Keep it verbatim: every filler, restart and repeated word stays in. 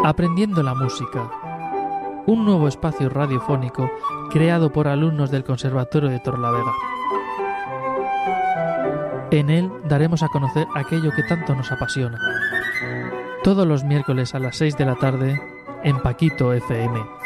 Aprendiendo la música, un nuevo espacio radiofónico creado por alumnos del Conservatorio de Torrelavega. En él daremos a conocer aquello que tanto nos apasiona. Todos los miércoles a las seis de la tarde en Paquito F M.